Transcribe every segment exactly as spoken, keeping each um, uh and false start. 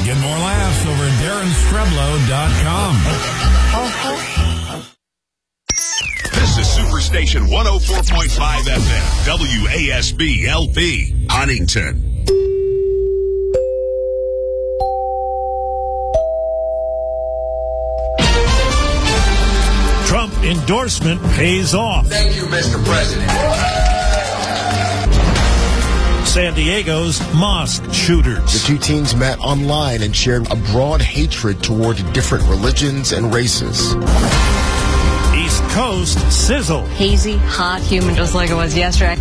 Get more laughs over at darren streblow dot com. This is Superstation one oh four point five F M, W A S B L P, Huntington. Trump endorsement pays off. Thank you, Mister President. San Diego's mosque shooters. The two teams met online and shared a broad hatred toward different religions and races. East Coast sizzle. Hazy, hot, humid, just like it was yesterday.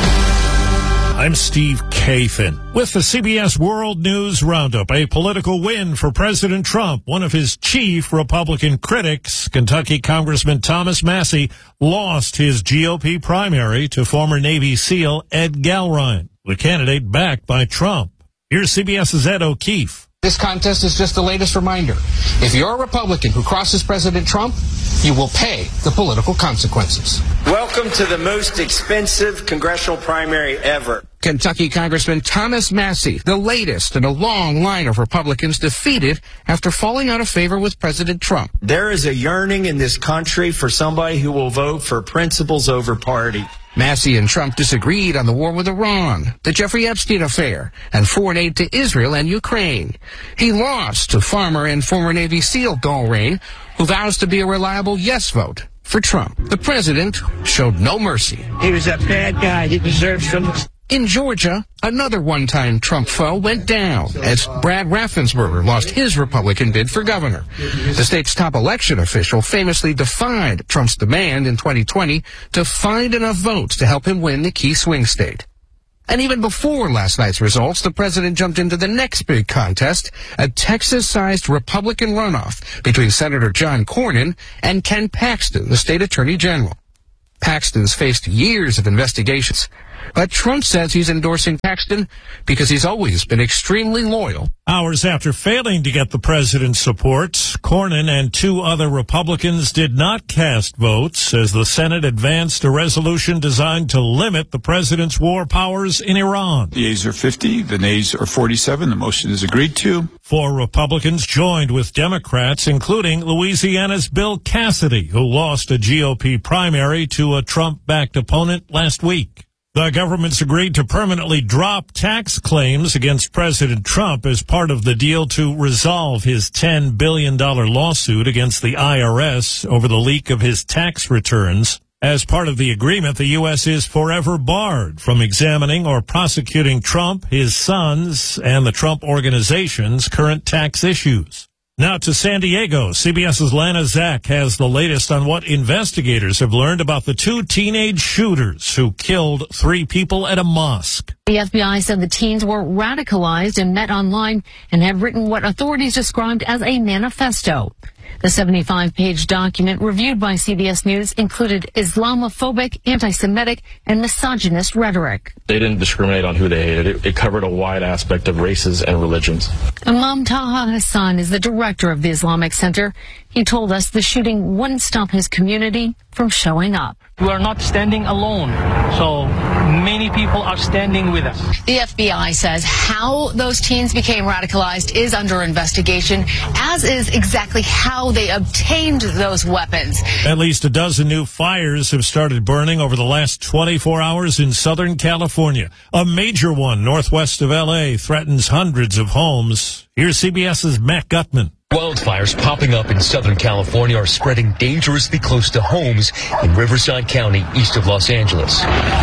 I'm Steve Kathan with the C B S World News Roundup. A political win for President Trump. One of his chief Republican critics, Kentucky Congressman Thomas Massie, lost his G O P primary to former Navy SEAL Ed Galrine, the candidate backed by Trump. Here's CBS's Ed O'Keefe. This contest is just the latest reminder. If you're a Republican who crosses President Trump, you will pay the political consequences. Welcome to the most expensive congressional primary ever. Kentucky Congressman Thomas Massie, the latest in a long line of Republicans defeated after falling out of favor with President Trump. There is a yearning in this country for somebody who will vote for principles over party. Massie and Trump disagreed on the war with Iran, the Jeffrey Epstein affair, and foreign aid to Israel and Ukraine. He lost to farmer and former Navy SEAL Galrine, who vows to be a reliable yes vote for Trump. The president showed no mercy. He was a bad guy. He deserves some... In Georgia, another one-time Trump foe went down as Brad Raffensperger lost his Republican bid for governor. The state's top election official famously defied Trump's demand in twenty twenty to find enough votes to help him win the key swing state. And even before last night's results, the president jumped into the next big contest, a Texas-sized Republican runoff between Senator John Cornyn and Ken Paxton, the state attorney general. Paxton's faced years of investigations, but Trump says he's endorsing Paxton because he's always been extremely loyal. Hours after failing to get the president's support, Cornyn and two other Republicans did not cast votes as the Senate advanced a resolution designed to limit the president's war powers in Iran. The yeas are fifty, the nays are forty-seven. The motion is agreed to. Four Republicans joined with Democrats, including Louisiana's Bill Cassidy, who lost a G O P primary to a Trump-backed opponent last week. The government's agreed to permanently drop tax claims against President Trump as part of the deal to resolve his ten billion dollars lawsuit against the I R S over the leak of his tax returns. As part of the agreement, the U S is forever barred from examining or prosecuting Trump, his sons, and the Trump Organization's current tax issues. Now to San Diego. CBS's Lana Zak has the latest on what investigators have learned about the two teenage shooters who killed three people at a mosque. The F B I said the teens were radicalized and met online and have written what authorities described as a manifesto. The seventy-five page document reviewed by C B S News included Islamophobic, anti-Semitic, and misogynist rhetoric. They didn't discriminate on who they hated. It, it covered a wide aspect of races and religions. Imam Taha Hassan is the director of the Islamic Center. He told us the shooting wouldn't stop his community from showing up. We are not standing alone, so many people are standing with us. The F B I says how those teens became radicalized is under investigation, as is exactly how they obtained those weapons. At least a dozen new fires have started burning over the last twenty-four hours in Southern California. A major one northwest of L A threatens hundreds of homes. Here's CBS's Matt Gutman. Wildfires popping up in Southern California are spreading dangerously close to homes in Riverside County, east of Los Angeles.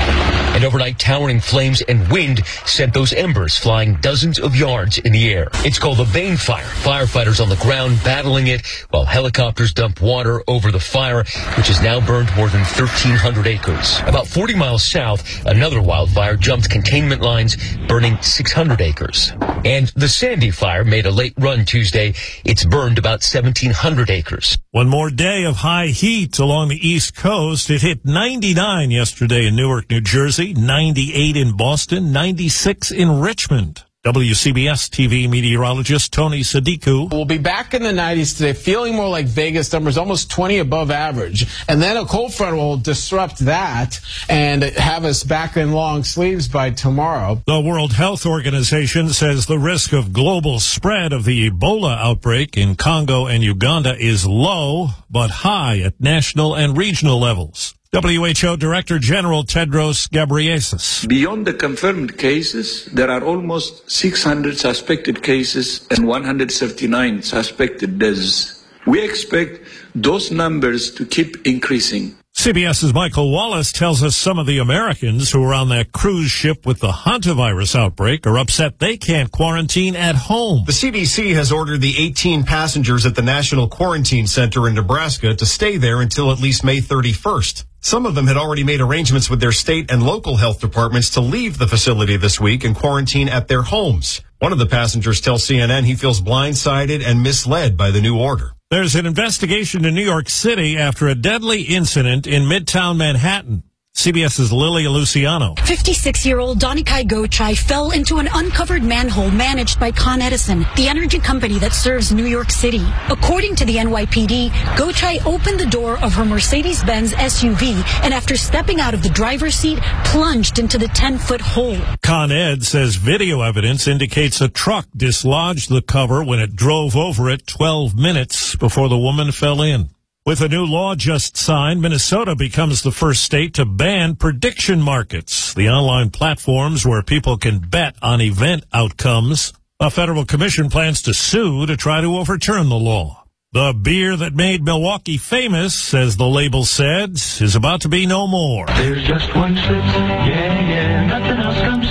And overnight, towering flames and wind sent those embers flying dozens of yards in the air. It's called the Bane Fire. Firefighters on the ground battling it while helicopters dump water over the fire, which has now burned more than thirteen hundred acres. About forty miles south, another wildfire jumped containment lines, burning six hundred acres. And the Sandy Fire made a late run Tuesday. It's burned about seventeen hundred acres. One more day of high heat along the East Coast. It hit ninety-nine yesterday in Newark, New Jersey, ninety-eight in Boston, ninety-six in Richmond. W C B S T V meteorologist Tony Sadiku. We'll be back in the nineties today, feeling more like Vegas numbers, almost twenty above average. And then a cold front will disrupt that and have us back in long sleeves by tomorrow. The World Health Organization says the risk of global spread of the Ebola outbreak in Congo and Uganda is low, but high at national and regional levels. W H O Director General Tedros Ghebreyesus. Beyond the confirmed cases, there are almost six hundred suspected cases and one hundred thirty-nine suspected deaths. We expect those numbers to keep increasing. CBS's Michael Wallace tells us some of the Americans who were on that cruise ship with the hantavirus outbreak are upset they can't quarantine at home. The C D C has ordered the eighteen passengers at the National Quarantine Center in Nebraska to stay there until at least May thirty-first. Some of them had already made arrangements with their state and local health departments to leave the facility this week and quarantine at their homes. One of the passengers tells C N N he feels blindsided and misled by the new order. There's an investigation in New York City after a deadly incident in Midtown Manhattan. CBS's Lilia Luciano. fifty-six-year-old Donikai Gochai fell into an uncovered manhole managed by Con Edison, the energy company that serves New York City. According to the N Y P D, Gochai opened the door of her Mercedes-Benz S U V and after stepping out of the driver's seat, plunged into the ten-foot hole. Con Ed says video evidence indicates a truck dislodged the cover when it drove over it twelve minutes before the woman fell in. With a new law just signed, Minnesota becomes the first state to ban prediction markets, the online platforms where people can bet on event outcomes. A federal commission plans to sue to try to overturn the law. The beer that made Milwaukee famous, as the label said, is about to be no more. There's just one Schlitz, yeah, yeah, nothing else comes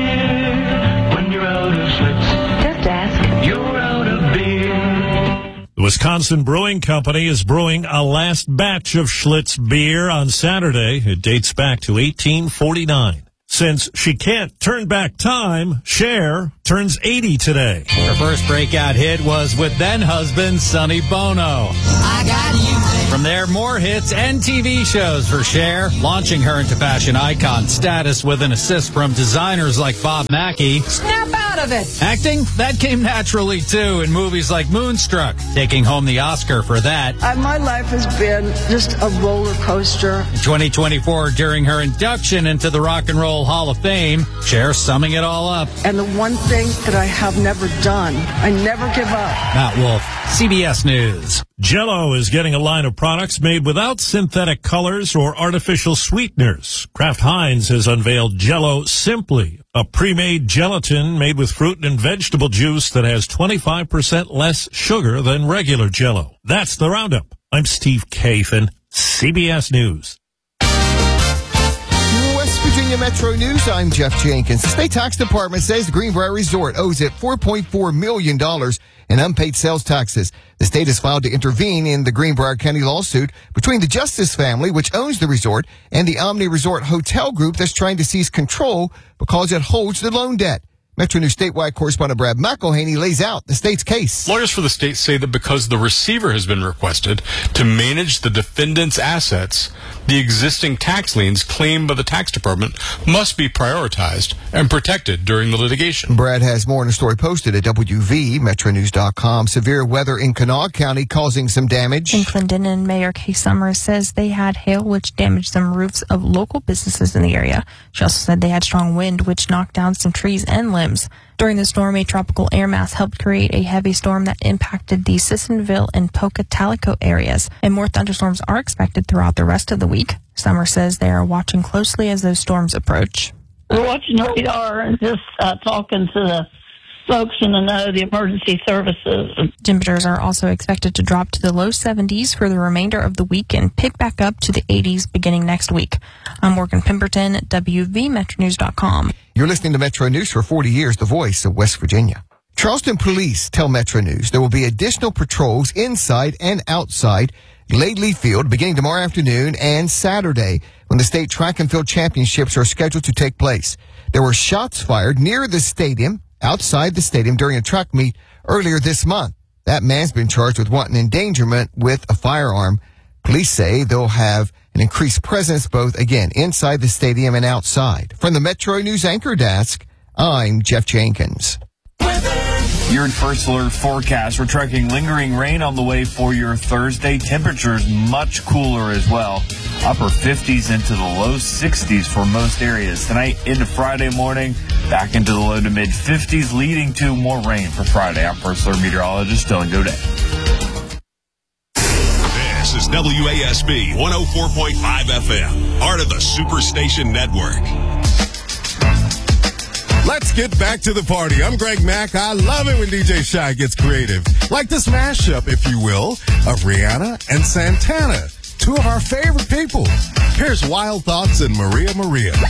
near. When you're out of Schlitz, just ask, you're out of beer. The Wisconsin Brewing Company is brewing a last batch of Schlitz beer on Saturday. It dates back to eighteen forty-nine. Since she can't turn back time, Cher turns eighty today. Her first breakout hit was with then-husband Sonny Bono. I got you. From there, more hits and T V shows for Cher, launching her into fashion icon status with an assist from designers like Bob Mackie. Snap out of it! Acting? That came naturally, too, in movies like Moonstruck, taking home the Oscar for that. Uh, my life has been just a roller coaster. In twenty twenty-four, during her induction into the Rock and Roll Hall of Fame, Cher summing it all up. And the one thing that I have never done, I never give up. Matt Wolf, C B S News. Jell-O is getting a line of products made without synthetic colors or artificial sweeteners. Kraft Heinz has unveiled Jell-O Simply, a pre-made gelatin made with fruit and vegetable juice that has twenty-five percent less sugar than regular Jell-O. That's the Roundup. I'm Steve Kathan, C B S News. West Virginia Metro News, I'm Jeff Jenkins. The state tax department says the Greenbrier Resort owes it four point four million dollars in unpaid sales taxes. The state has filed to intervene in the Greenbrier County lawsuit between the Justice family, which owns the resort, and the Omni Resort Hotel Group that's trying to seize control because it holds the loan debt. Metro News statewide correspondent Brad McElhaney lays out the state's case. Lawyers for the state say that because the receiver has been requested to manage the defendant's assets, the existing tax liens claimed by the tax department must be prioritized and protected during the litigation. Brad has more in a story posted at W V Metro News dot com. Severe weather in Kanawha County causing some damage. In Clinton, and Mayor Kay Summers says they had hail which damaged some roofs of local businesses in the area. She also said they had strong wind which knocked down some trees and limbs. During the storm, a tropical air mass helped create a heavy storm that impacted the Sissonville and Pocatalico areas, and more thunderstorms are expected throughout the rest of the week. Summer says they are watching closely as those storms approach. We're watching radar and just uh, talking to the folks in the know, the emergency services. Temperatures are also expected to drop to the low seventies for the remainder of the week and pick back up to the eighties beginning next week. I'm Morgan Pemberton at W V Metro News dot com. You're listening to Metro News for forty years, the voice of West Virginia. Charleston police tell Metro News there will be additional patrols inside and outside Laidley Field beginning tomorrow afternoon and Saturday when the state track and field championships are scheduled to take place. There were shots fired near the stadium, outside the stadium during a track meet earlier this month. That man's been charged with wanton endangerment with a firearm. Police say they'll have an increased presence both, again, inside the stadium and outside. From the Metro News anchor desk, I'm Jeff Jenkins. Your first alert forecast. We're tracking lingering rain on the way for your Thursday. Temperatures much cooler as well. Upper fifties into the low sixties for most areas. Tonight into Friday morning, back into the low to mid fifties, leading to more rain for Friday. I'm First Alert meteorologist Dylan Godet. This is W A S B one oh four point five F M, part of the Superstation Network. Let's get back to the party. I'm Greg Mack. I love it when D J Shy gets creative. Like this mashup, if you will, of Rihanna and Santana, two of our favorite people. Here's Wild Thoughts and Maria Maria.